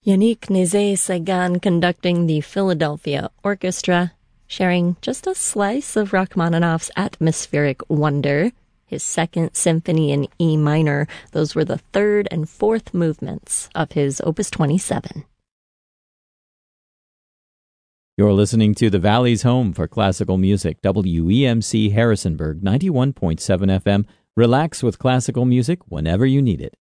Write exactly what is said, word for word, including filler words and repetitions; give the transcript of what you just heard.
Yannick Nézet-Séguin conducting the Philadelphia Orchestra, sharing just a slice of Rachmaninoff's atmospheric wonder. His second symphony in E minor, those were the third and fourth movements of his Opus twenty-seven. You're listening to The Valley's home for classical music, W E M C Harrisonburg, ninety-one point seven F M. Relax with classical music whenever you need it.